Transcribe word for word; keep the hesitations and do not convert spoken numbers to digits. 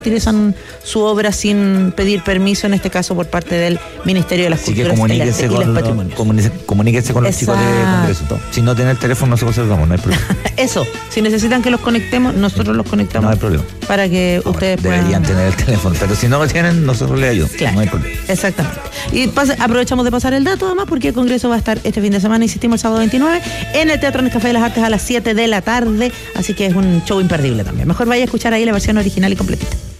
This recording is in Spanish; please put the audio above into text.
utilizan su obra sin pedir permiso, en este caso por parte del Ministerio de las Así Culturas que y, las, y con, los Patrimonios. Comuníquese, comuníquese con los Exacto. chicos de Congreso. Si no tienen el teléfono, nosotros se lo damos, no hay problema. Eso, si necesitan que los conectemos, nosotros los conectamos. No hay problema. Para que Ahora, ustedes puedan... deberían tener el teléfono, pero si no lo tienen, nosotros les ayudamos. Claro, no hay problema. Exactamente. Y pase, aprovechamos de pasar el dato además, porque el Congreso va a estar este fin de semana, insistimos, el sábado veintinueve, en el Teatro Nescafé de las Artes a las siete de la tarde, así que es un show imperdible también. Mejor vaya a escuchar ahí la versión original y completita.